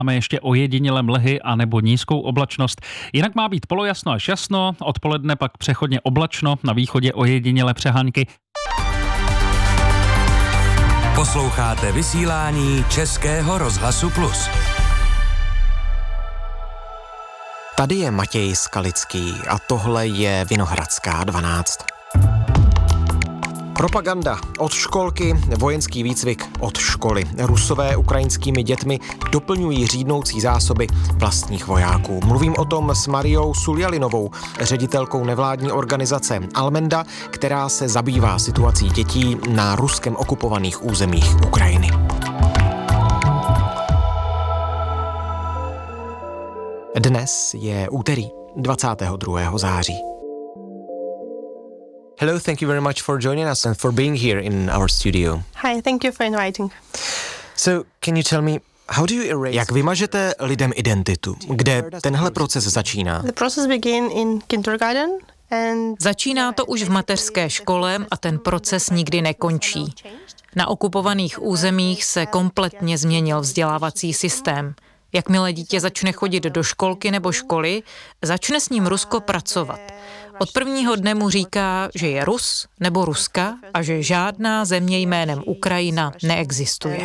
Máme ještě ojedinělé mlhy a nebo nízkou oblačnost. Jinak má být polojasno až jasno, odpoledne pak přechodně oblačno, na východě ojedinělé přehánky. Posloucháte vysílání Českého rozhlasu Plus. Tady je Matěj Skalický a tohle je Vinohradská 12. Propaganda od školky, vojenský výcvik od školy. Rusové ukrajinskými dětmi doplňují řídnoucí zásoby vlastních vojáků. Mluvím o tom s Mariou Suljalinovou, ředitelkou nevládní organizace Almenda, která se zabývá situací dětí na ruskem okupovaných územích Ukrajiny. Dnes je úterý 22. září. Hello, thank you very much for joining us and for being here in our studio. Hi, thank you for inviting. So, can you tell me, how do you erase... Jak vymažete lidem identitu? Kde tenhle proces začíná? The process began in kindergarten and... Začíná to už v mateřské škole a ten proces nikdy nekončí. Na okupovaných územích se kompletně změnil vzdělávací systém. Jakmile dítě začne chodit do školky nebo školy, začne s ním Rusko pracovat. Od prvního dne mu říká, že je Rus nebo Ruska a že žádná země jménem Ukrajina neexistuje.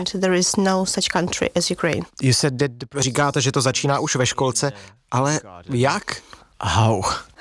Říkáte, že to začíná už ve školce, ale jak? How?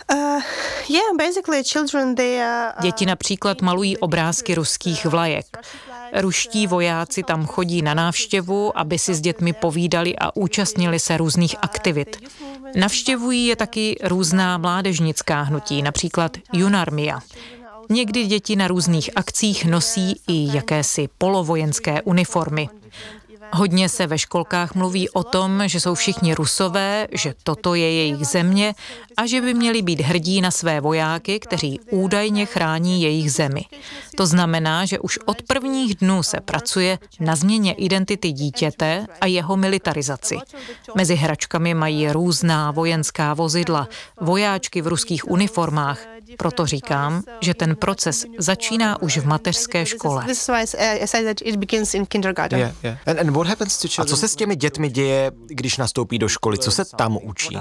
Děti například malují obrázky ruských vlajek. Ruští vojáci tam chodí na návštěvu, aby si s dětmi povídali a účastnili se různých aktivit. Navštěvují je taky různá mládežnická hnutí, například Junarmia. Někdy děti na různých akcích nosí i jakési polovojenské uniformy. Hodně se ve školkách mluví o tom, že jsou všichni Rusové, že toto je jejich země a že by měli být hrdí na své vojáky, kteří údajně chrání jejich zemi. To znamená, že už od prvních dnů se pracuje na změně identity dítěte a jeho militarizaci. Mezi hračkami mají různá vojenská vozidla, vojáčky v ruských uniformách. Proto říkám, že ten proces začíná už v mateřské škole. A co se s těmi dětmi děje, když nastoupí do školy? Co se tam učí?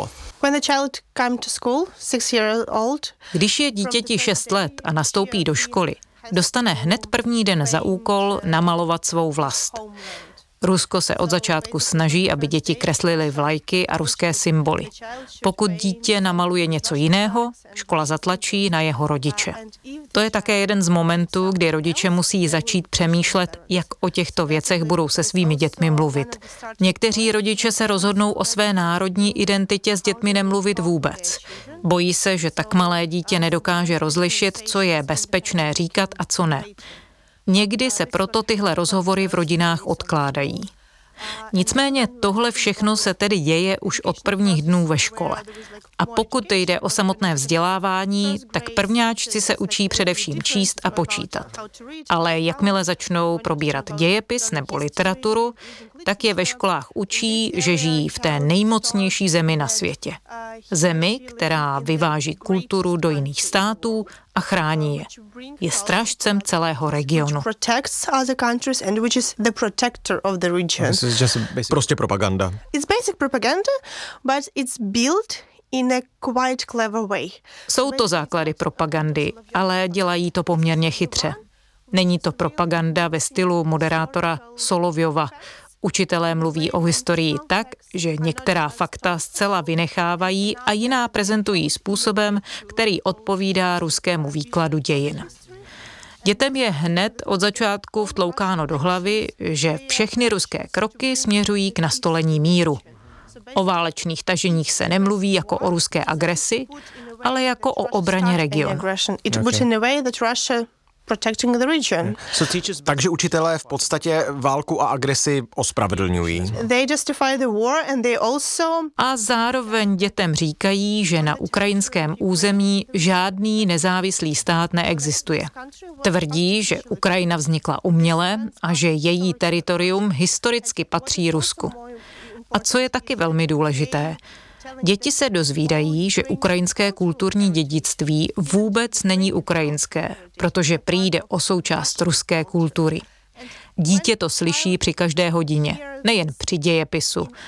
Když je dítěti 6 let a nastoupí do školy, dostane hned první den za úkol namalovat svou vlast. Rusko se od začátku snaží, aby děti kreslily vlajky a ruské symboly. Pokud dítě namaluje něco jiného, škola zatlačí na jeho rodiče. To je také jeden z momentů, kdy rodiče musí začít přemýšlet, jak o těchto věcech budou se svými dětmi mluvit. Někteří rodiče se rozhodnou o své národní identitě s dětmi nemluvit vůbec. Bojí se, že tak malé dítě nedokáže rozlišit, co je bezpečné říkat a co ne. Někdy se proto tyhle rozhovory v rodinách odkládají. Nicméně tohle všechno se tedy děje už od prvních dnů ve škole. A pokud jde o samotné vzdělávání, tak prvňáčci se učí především číst a počítat. Ale jakmile začnou probírat dějepis nebo literaturu, tak je ve školách učí, že žijí v té nejmocnější zemi na světě. Zemi, která vyváží kulturu do jiných států a chrání je. Je strážcem celého regionu. Prostě propaganda. Jsou to základy propagandy, ale dělají to poměrně chytře. Není to propaganda ve stylu moderátora Solovjova. Učitelé mluví o historii tak, že některá fakta zcela vynechávají a jiná prezentují způsobem, který odpovídá ruskému výkladu dějin. Dětem je hned od začátku vtloukáno do hlavy, že všechny ruské kroky směřují k nastolení míru. O válečných taženích se nemluví jako o ruské agresi, ale jako o obraně regionu. Takže učitelé v podstatě válku a agresi ospravedlňují. A zároveň dětem říkají, že na ukrajinském území žádný nezávislý stát neexistuje. Tvrdí, že Ukrajina vznikla uměle a že její teritorium historicky patří Rusku. A co je taky velmi důležité, děti se dozvídají, že ukrajinské kulturní dědictví vůbec není ukrajinské, protože prý jde o součást ruské kultury. Dítě to slyší při každé hodině, nejen při dějepisu.